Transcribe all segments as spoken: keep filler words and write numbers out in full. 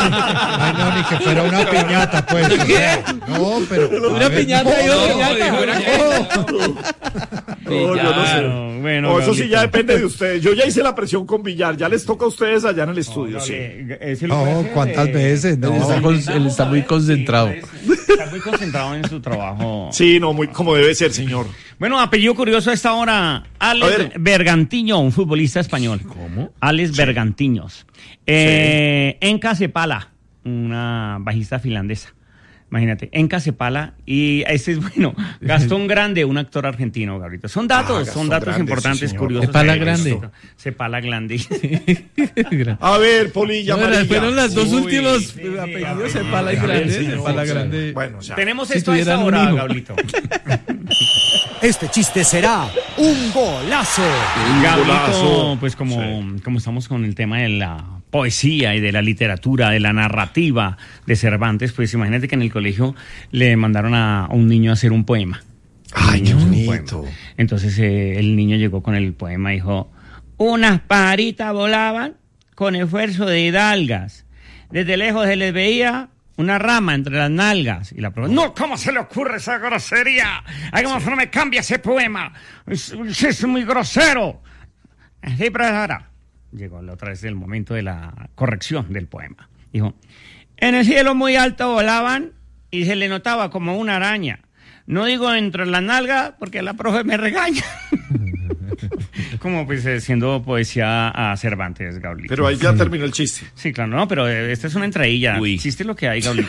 Ay, no, ni que fuera una piñata, pues. No, pero... Una piñata y una piñata. No, yo no sé. Bueno, No, eso sí Gablito. ya depende de ustedes. Yo ya hice la presión con Villar, ya les toca a ustedes allá en el estudio, sí. No, ¿cuántas veces? No. Él está, con- él está muy concentrado. Está muy concentrado en su trabajo. Sí, no, muy como debe ser, señor. Bueno, apellido curioso a esta hora, A Alex ver. Bergantiño, un futbolista español. ¿Cómo? Alex Bergantiños. Eh, Enka Cepala, una bajista finlandesa. Imagínate, Enka Cepala, y este es bueno, Gastón Grande, un actor argentino, Gabriel. Son datos, Ah, Gastón son datos Grande, importantes, sí, señor. curiosos. Cepala de Grande. esto. Cepala Grande. A ver, Polilla Bueno, amarilla. fueron las dos Uy, últimos sí, apellidos, sí, Cepala y sí, Grande. sí, Cepala sí. Grande. Bueno, o sea, Tenemos Si esto a esta tuvieran un hora, hijo. Gablito. Este chiste será un golazo. Gablito, golazo. pues como, como estamos con el tema de la poesía y de la literatura, de la narrativa de Cervantes, pues imagínate que en el colegio le mandaron a, a un niño a hacer un poema. Ay, qué Un bonito. poema. Entonces eh, el niño llegó con el poema y dijo, unas pajaritas volaban con esfuerzo de hidalgas. Desde lejos se les veía una rama entre las nalgas. Y la profesora, no, ¿cómo se le ocurre esa grosería? Ay, ¿cómo no me cambia ese poema? Es, es muy grosero. Sí, profesora. Llegó la otra vez el momento de la corrección del poema. Dijo, en el cielo muy alto volaban y se le notaba como una araña. No digo entre las nalgas porque la profe me regaña. Como pues eh, siendo poesía a Cervantes, Gablito. Pero ahí ya terminó el chiste. Sí, claro, no, pero eh, esta es una entradilla. Uy. Chiste lo que hay, Gablito.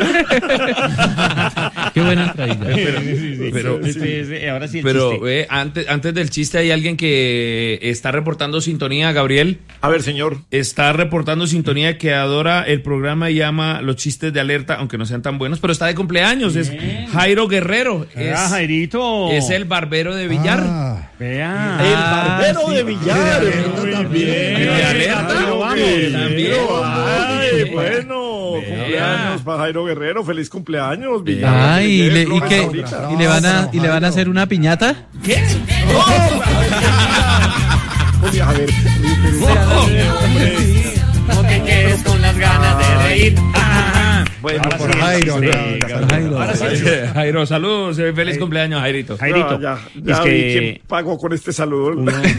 Qué buena entradilla. Pero, este es, eh, ahora sí el Pero chiste. eh, antes, antes del chiste hay alguien que está reportando sintonía, Gabriel. A ver, señor. Está reportando sintonía que adora el programa y llama los chistes de alerta, aunque no sean tan buenos, pero está de cumpleaños. Es Jairo Guerrero. Es, Ah, Jairito. es el barbero de Villar. Ah, Vea. El barbero sí. de Villar. De Muy bien. De alerta, Jairo vamos, Guerrero. también. Ay, bueno. Vea. Cumpleaños para Jairo Guerrero. Feliz cumpleaños, Villar. Ah, y le, y, Flores que, ahorita. y le van a y le van a hacer una piñata. Oye, a ver. No te quedes con las ganas de reír. Ah, Bueno, ahora por sí, Jairo, este, no, Gabriel. Jairo. Ahora sí, Jairo, saludos. eh, Feliz cumpleaños, Jairito. Jairito. Ya, ya, es ya vi que quién pagó con este saludo.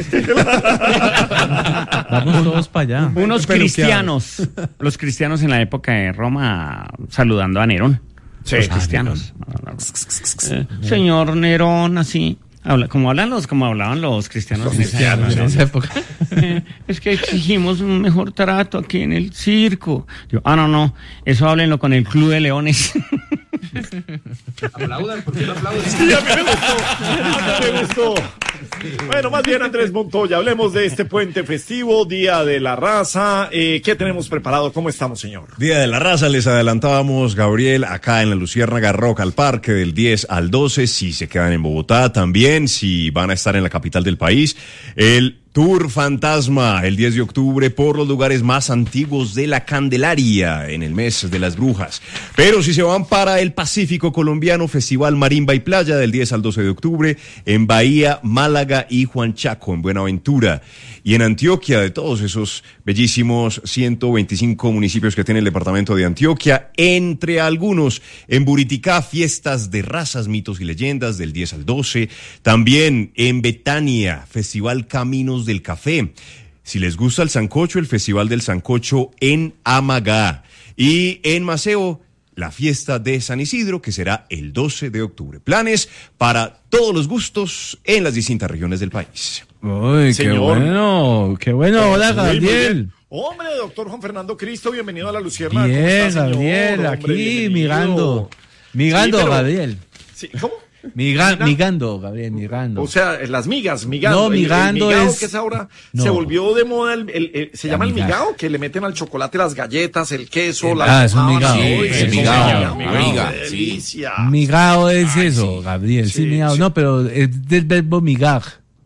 Vamos todos para allá. unos Peluqueados. cristianos, los cristianos en la época de Roma saludando a Nerón. Sí. Los cristianos. Eh, señor Nerón, así. Habla, como hablan los, como hablaban los cristianos en esa En época. esa época. Eh, es que exigimos un mejor trato aquí en el circo. Yo, ah, no, no, eso háblenlo con el Club de Leones. Aplaudan, ¿por qué no aplauden? Sí, a mí me gustó. A mí me gustó. Bueno, más bien Andrés Montoya, hablemos de este puente festivo, Día de la Raza. Eh, ¿Qué tenemos preparado? ¿Cómo estamos, señor? Día de la Raza, les adelantábamos, Gabriel, acá en la Luciérnaga Rock al Parque del diez al doce, si se quedan en Bogotá también, si van a estar en la capital del país, el Tour Fantasma, el diez de octubre, por los lugares más antiguos de la Candelaria, en el mes de las brujas. Pero si se van para el Pacífico colombiano, Festival Marimba y Playa, del diez al doce de octubre, en Bahía, Málaga y Juanchaco, en Buenaventura. Y en Antioquia, de todos esos bellísimos ciento veinticinco municipios que tiene el departamento de Antioquia, entre algunos, en Buriticá, fiestas de razas, mitos y leyendas, del diez al doce. También en Betania, Festival Caminos del Café. Si les gusta el sancocho, el Festival del Sancocho en Amagá. Y en Maceo, la fiesta de San Isidro, que será el doce de octubre. Planes para todos los gustos en las distintas regiones del país. Uy, Señor. qué bueno, qué bueno. Hola, Muy, muy Gabriel. bien. Hombre, doctor Juan Fernando Cristo, bienvenido a la Luciérnaga. ¿Cómo Bien, está, señor? Gabriel, Hombre, aquí bienvenido. migando. Migando, Sí, pero- Gabriel. Sí, ¿cómo? Miga- migando, Gabriel, migando. O sea, las migas, migando. No, El- el migando migao es- que es ahora, No. se volvió de moda, el, el- el- se La llama el migaja. migao, que le meten al chocolate las galletas, el queso, El- la ah, es un almohábana. migao. Uy, Sí, sí, el sí, migao, señor, migao, amiga, qué sí. delicia. Migao es eso, Gabriel. Sí, Sí, migao. sí. No, pero es del verbo migar.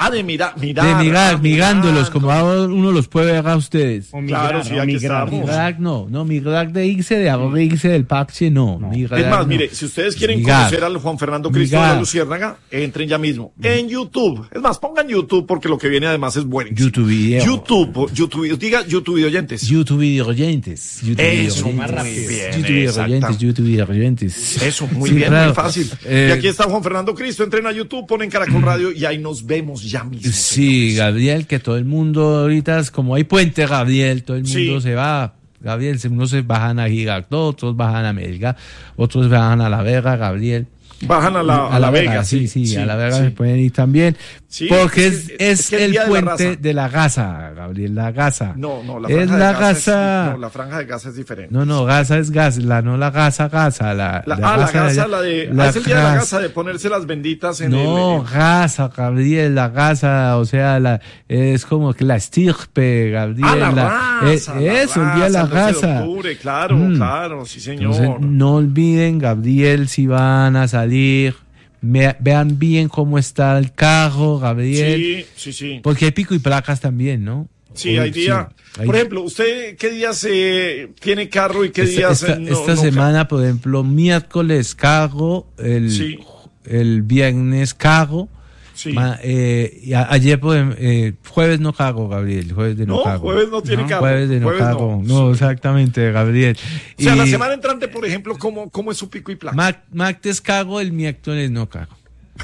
Ah, de mirar, mirar. De mirar, ah, mirándolos, mirando. como ahora uno los puede ver a ustedes. O Claro, migrar, sí, o aquí migrar. estamos. Migrar no, no, migrar de irse, de ahora irse del parche, no. Migrar, Es más, no. mire, si ustedes quieren Migar. conocer al Juan Fernando Cristo de Migar. la Luciérnaga, entren ya mismo en YouTube. Es más, pongan YouTube porque lo que viene además es bueno. YouTube video. YouTube, YouTube, diga YouTube oyentes. YouTube video oyentes. YouTube Eso, video más oyentes. rápido. Bien, YouTube video exacto. oyentes, YouTube video oyentes. Eso, muy Sí, bien, claro. muy fácil. Eh, y aquí está Juan Fernando Cristo, entren a YouTube, ponen Caracol Radio y ahí nos vemos ya mismo. Sí, Gabriel, que todo el mundo ahorita, es como hay puente, Gabriel, todo el mundo Sí. se va. Gabriel, unos se bajan a Girardot, otros bajan a Melga, otros bajan a La Vega, Gabriel. Bajan a la, a la Vega, sí, sí, sí, a La Vega sí. se pueden ir también. Sí, porque es es, que- es, es que el el día de la puente raza. de la Gaza, Gabriel, la Gaza. No, no, la es franja la de Gaza. Gaza. Es, no, la franja de Gaza es diferente. No, no, Gaza es Gaza, la, no la Gaza, Gaza. La, La- la ah, la Gaza de Gaza, allá. la de. La ah, es el día de la Gaza. Gaza de ponerse las benditas en No, el. Gaza, Gabriel, la Gaza, o sea, la, es como que la estirpe, Gabriel. Ah, la la- raza. eh, la eso, el día de la raza, el doce de Gaza. octubre, claro, Mm. claro, sí, señor. Entonces, no olviden, Gabriel, si van a salir, me- vean bien cómo está el carro, Gabriel. Sí, sí, sí. Porque hay pico y placas también, ¿no? Sí, Uy, hay día. hay- Por ejemplo, ¿usted qué días eh, tiene carro y qué esta, días esta- eh, no- esta no semana, por ejemplo, miércoles carro, el, Sí. el viernes carro. Sí. Ma- eh, y a- ayer, por ejemplo, eh, jueves no cago, Gabriel. Jueves de no, No, cago. jueves no tiene cargo. Jueves de no Jueves cago. no. No, exactamente, Gabriel. O sea, Y la semana entrante, por ejemplo, ¿cómo, cómo es su pico y placa? ma- martes cago, el miércoles no cago.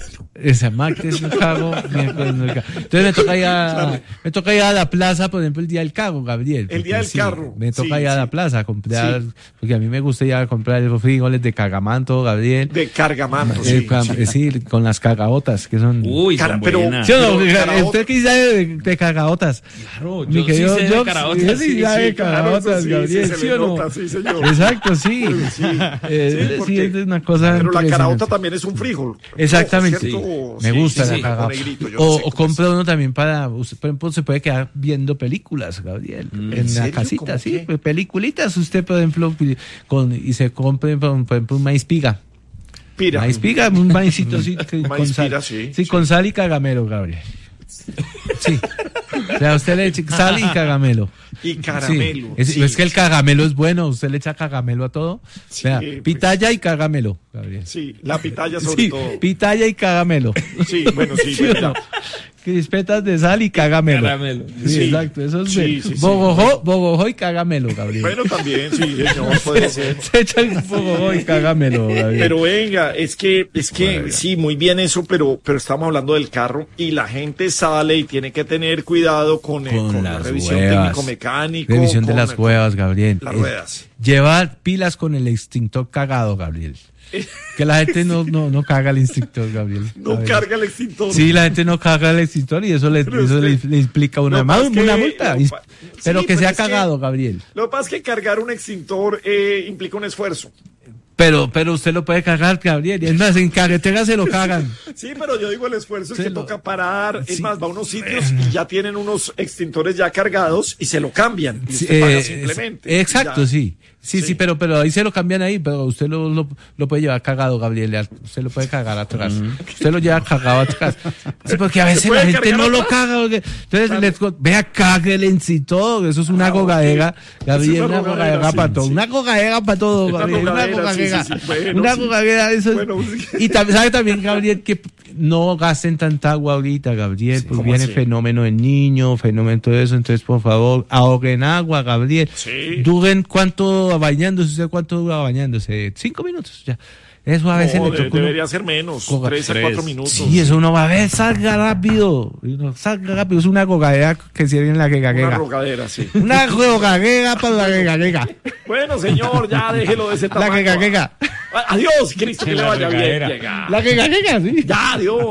Esa, martes no cago, miércoles no cago. Entonces me toca ir a, me toca ir a la plaza, por ejemplo, el día del carro, Gabriel. El día porque del carro. Me toca Sí, ir a sí. la plaza a comprar, Sí. porque a mí me gusta ir a comprar los frijoles de cagamanto, Gabriel. De cargamanto, Eh, sí. cam- sí. eh, sí, con las cagaotas, que son... Uy, Cara, son pero- buenas. ¿Sí o no? Pero caraota- ¿Usted qué sabe de, de cagaotas? Claro, Mi yo sí querido sé de Jobs, caraotas, yo sí sí, sabe de sí, claro, cagaotas, eso sí, Gabriel, sí se ¿sí le o no? nota, sí, señor. Exacto, sí. Sí, Eh, sí, sí, porque- es una cosa Pero la impresionante. caraota también es un frijol. Exactamente. Rojo, ¿cierto? Me Sí, gusta sí, la sí, cagaota. o negrito, yo O, no sé o cómo compra uno también para, usted, por ejemplo, se puede quedar viendo películas, Gabriel, en la serio? casita, ¿Cómo sí, qué? pues, peliculitas, usted, por ejemplo, con, y se compre, por, por ejemplo, un maíz piga. es. Pira. Maíz piga, un maízito así, que- con Maíz sal. pira, sí, Sí, sí. con sal y cagamelo, Gabriel. Sí. O sea, usted le echa sal y cagamelo. Y caramelo. Sí. Es, sí, es que el sí. cagamelo es bueno, usted le echa cagamelo a todo. Sí, Vea, pues. pitaya y cagamelo, Gabriel. Sí, la pitaya sobre Sí, todo. pitaya y cagamelo. Sí, bueno, sí, ¿Sí o verdad. no? Crispetas de sal y cagamelo. Caramelo. Sí, Sí. exacto. Eso es Sí, de- sí, sí. bogojó, bogojó y cagamelo, Gabriel. Bueno, también, sí, señor, puede ser. Se echa el bogojó y cagamelo, Gabriel. Pero venga, es que, es que, sí, muy bien eso, pero, pero estamos hablando del carro y la gente sale y tiene que tener cuidado con, eh, Con con la las revisión huevas. técnico-mecánico. Revisión de con- las huevas, Gabriel. Las Eh, ruedas. Llevar pilas con el extintor cagado, Gabriel. Que la gente no, no, no caga el extintor, Gabriel. No Gabriel. carga el extintor. Sí, la gente no caga el extintor y eso le, Pero eso le, usted- le implica una, Lo que pasa ma- es que- una multa. lo pa- Pero sí, que pero sea es que- cagado, Gabriel. Lo que pasa es que cargar un extintor eh, implica un esfuerzo. Pero, pero usted lo puede cagar, Gabriel. Y es más, en carretera se lo cagan. Sí, pero yo digo el esfuerzo es Se que lo- toca parar. Es Sí. más, va a unos sitios y ya tienen unos extintores ya cargados y se lo cambian. Y Sí, usted paga eh, simplemente. exacto, Ya. sí. Sí, sí, Sí. pero, pero ahí se lo cambian ahí, pero usted lo, lo, lo puede llevar cagado, Gabriel. Usted lo puede cagar atrás. Usted lo lleva cagado atrás. Sí, porque a veces puede la gente cargar no lo atrás? caga. porque- entonces, les co- vea, cáguele en sí todo. Eso es una Ah, gogadera, ok. Gabriel, Es una una gogadera, gogadera sí, para todo. sí. Una gogadera para todo, Una Gabriel. Una gogadera, sí, gogadera. sí, sí, bueno, Una sí. gogadera, eso es- Bueno, sí. Y también, sabe también, Gabriel, que no gasten tanta agua ahorita, Gabriel, porque ¿cómo viene así? fenómeno del niño, fenómeno todo eso. Entonces, por favor, ahorren agua, Gabriel. Sí. Duren cuánto bañándose, ¿usted cuánto dura bañándose? Cinco minutos, ya. Eso a veces No, le de- toca uno- debería ser menos. Coga- Tres a tres. cuatro minutos. Sí, eso uno va a ver, salga rápido. Y uno salga rápido. Es una gogadera que sirve en la que Una gaguega. rogadera, sí. Una gogadera para la que gaguega. Bueno, señor, ya déjelo de ese La tamaño. que gaguega. Adiós, Cristo, que le La vaya bien. regadera. Llega. La que gaguega, sí. Ya, adiós.